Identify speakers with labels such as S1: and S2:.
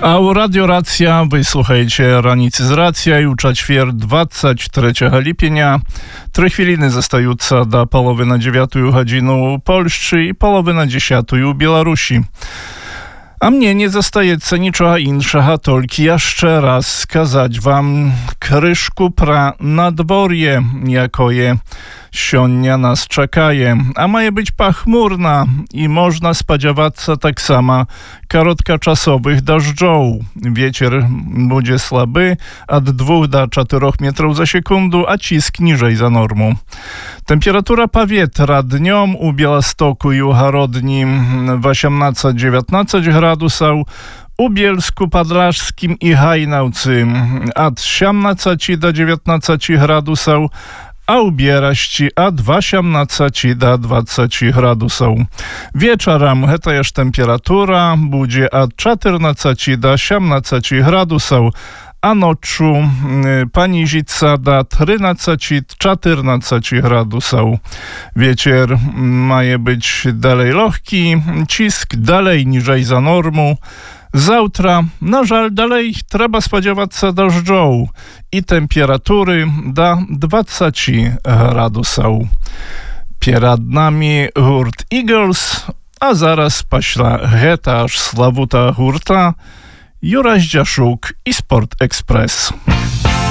S1: А у радіорація ви слухаєте «Раніці з рація» у четвер 23 липня. 3 хвилини застаються до половини 9 годину у Польщі і половина 10 у Білорусі. A mnie nie zostaje niczego innego, tylko jeszcze raz skazać wam kryszku pra nadworje, jakoje sionia nas czekaje. A ma być pachmurna i można spodziewać się tak samo krótkoczasowych deszczów. Wieter będzie słaby, od 2 do 4 metrów za sekundę, a cisk niżej za normą. Temperatura powietrza dniem u Białegostoku i u Harodni 18-19 gradusów, u Bielsku Podlaskim i Hajnałcy od 18 do 19 gradusów, a u Bieraści od 18 do 20 gradusów. Wieczorem to jest temperatura będzie od 14 do 18 gradusów, a noczu poniżyca do 13-14 gradusów. Wieczór ma być dalej lekki, cisk dalej niżej za normą. Zawtra, na żal, dalej trzeba spodziewać się deszczów i temperatury do 20 gradusów. Przed nami hurt Eagles, a zaraz pośla heta aż slawuta hurta Juraś Dziaszuk i Sport Express.